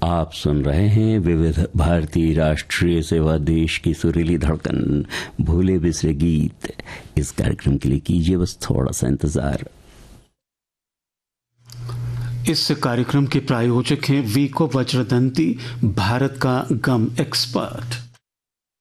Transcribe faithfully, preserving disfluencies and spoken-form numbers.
आप सुन रहे हैं विविध भारतीय राष्ट्रीय सेवा, देश की सुरीली धड़कन, भूले बिसरे गीत। इस कार्यक्रम के लिए कीजिए बस थोड़ा सा इंतजार। इस कार्यक्रम के प्रायोजक हैं वीको वज्रदंती, भारत का गम एक्सपर्ट।